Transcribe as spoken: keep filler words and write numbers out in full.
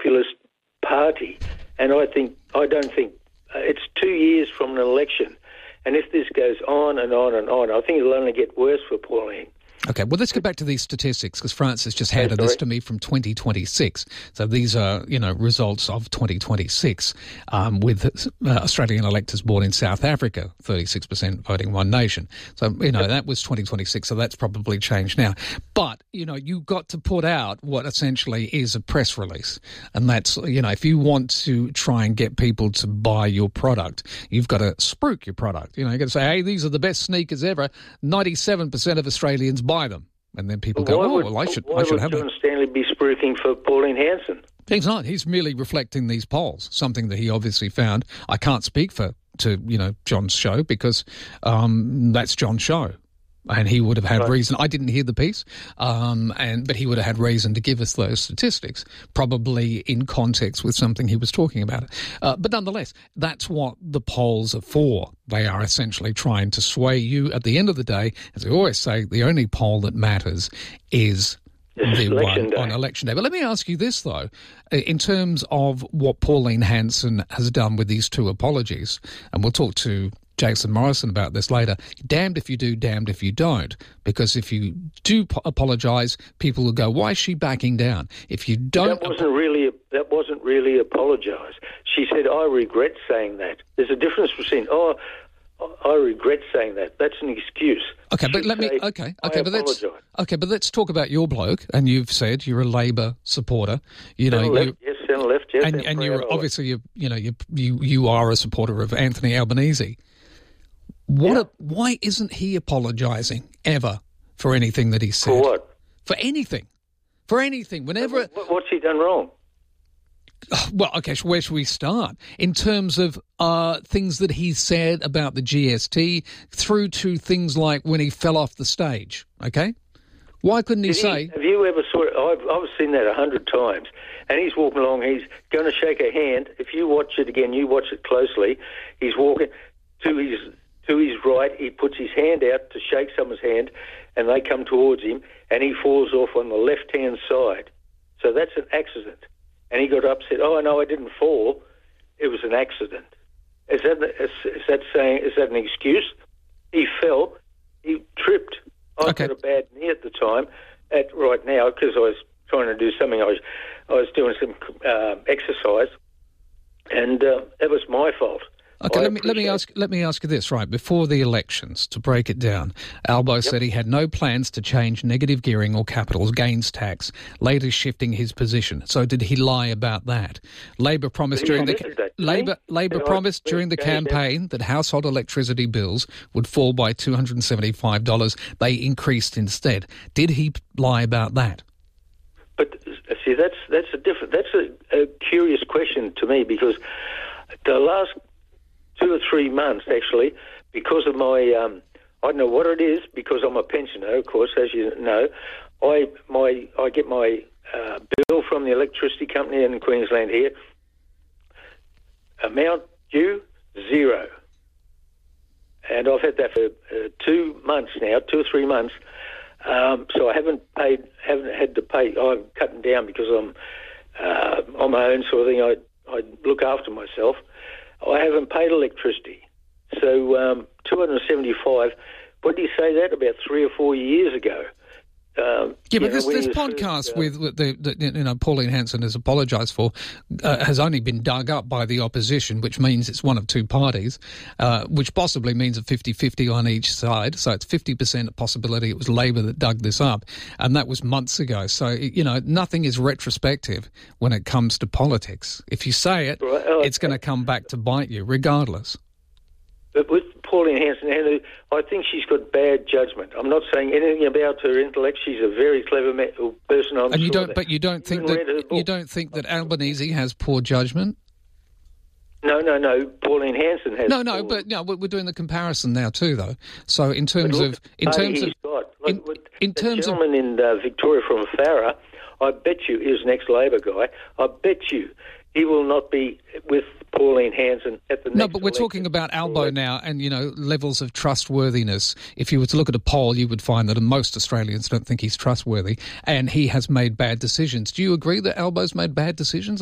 populist party, and I think I don't think uh, it's two years from an election, and if this goes on and on and on, I think it'll only get worse for Pauline. Okay, well, let's get back to these statistics, because Francis just handed oh, this to me from twenty twenty-six. So these are, you know, results of twenty twenty-six um, with uh, Australian electors born in South Africa, thirty-six percent voting One Nation. So, you know, that was twenty twenty-six, so that's probably changed now. But, you know, you've got to put out what essentially is a press release. And that's, you know, if you want to try and get people to buy your product, you've got to spruik your product. You know, you've got to say, hey, these are the best sneakers ever. ninety-seven percent of Australians buy them, and then people well, go, "Oh, would, well, I should, why I should would have John it." Stanley be spruiking for Pauline Hanson? He's not. He's merely reflecting these polls, something that he obviously found. I can't speak for to you know John's show because um, that's John's show. And he would have had right. reason. I didn't hear the piece, um, and but he would have had reason to give us those statistics, probably in context with something he was talking about. Uh, but nonetheless, that's what the polls are for. They are essentially trying to sway you. At the end of the day, as I always say, the only poll that matters is the one day. on election day. But let me ask you this, though. In terms of what Pauline Hanson has done with these two apologies, and we'll talk to Jason Morrison about this later, damned if you do, damned if you don't. Because if you do po- apologise, people will go, why is she backing down? If you don't... That wasn't really, that wasn't really apologise. She said, I regret saying that. There's a difference between, oh, I regret saying that. That's an excuse. Okay, but She'd let me. say, Okay, okay, I but let's. apologise. Okay, but let's talk about your bloke. And you've said you're a Labor supporter. You know, Centre you, left, yes, centre left, yes, and, and, and proud you're of obviously you. You know, you you you are a supporter of Anthony Albanese. What? Yeah. A, why isn't he apologising ever for anything that he said? For what? For anything. For anything. Whenever. What, what's he done wrong? Well, okay, so where should we start? In terms of uh, things that he said about the G S T, through to things like when he fell off the stage, okay? Why couldn't he Did say... He, have you ever saw it? I've, I've seen that a hundred times. And he's walking along, he's going to shake a hand. If you watch it again, you watch it closely, he's walking to his to his right, he puts his hand out to shake someone's hand, and they come towards him, and he falls off on the left-hand side. So that's an accident. And he got upset. Oh no, I didn't fall. It was an accident. Is that is, is that saying? Is that an excuse? He fell. He tripped. I Okay. got a bad knee at the time. At right now, because I was trying to do something. I was I was doing some uh, exercise, and uh, that was my fault. Okay, I let me let me appreciate- ask let me ask you this, right? Before the elections, to break it down, Albo said he had no plans to change negative gearing or capital gains tax, later shifting his position. So did he lie about that? Labor promised He during the admitted that, didn't he? Labor Labor And I- promised during the Yeah, yeah. campaign that household electricity bills would fall by two hundred seventy-five dollars. They increased instead. Did he lie about that? But see, that's that's a different. That's a, a curious question to me, because the last two or three months, actually, because of my, um, I don't know what it is, because I'm a pensioner, of course, as you know, I my I get my uh, bill from the electricity company in Queensland here. Amount due, zero. And I've had that for uh, two months now, two or three months. Um, so I haven't paid, haven't had to pay. I'm cutting down because I'm uh, on my own sort of thing. I I look after myself. I haven't paid electricity. So um, two hundred seventy-five. What did you say that about three or four years ago? Um, Yeah, but you this, know, when this you podcast first, uh, with, with the, the, you know, Pauline Hanson has apologised for uh, has only been dug up by the opposition, which means it's one of two parties, uh, which possibly means a fifty-fifty on each side. So it's fifty percent possibility it was Labor that dug this up, and that was months ago. So, you know, nothing is retrospective when it comes to politics. If you say it, Right, oh, it's going to come back to bite you regardless. But with Pauline Hanson, and I think she's got bad judgment. I'm not saying anything about her intellect. She's a very clever ma- person. I'm And you sure don't, that. but you don't think Even read her that book. you don't think that Albanese has poor judgment. No, no, no. Pauline Hanson has. No, no, full- but no, we're we're doing the comparison now too, though. So in terms But look, of in hey, terms he's of got, in- look, with in the terms of- gentleman in uh, Victoria from Farah, I bet you is an ex-Labor guy. I bet you he will not be with Pauline Hanson at the next no, but we're election. talking about Albo now, and you know levels of trustworthiness. If you were to look at a poll, you would find that most Australians don't think he's trustworthy, and he has made bad decisions. Do you agree that Albo's made bad decisions?